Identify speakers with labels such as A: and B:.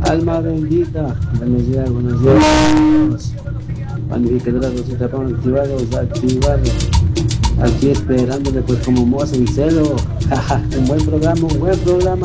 A: Alma bendita, buenos días, buenos días. Planificadora Rosita, vamos activados, activados. Aquí esperándole pues como moza en celo. Un buen programa, un buen programa.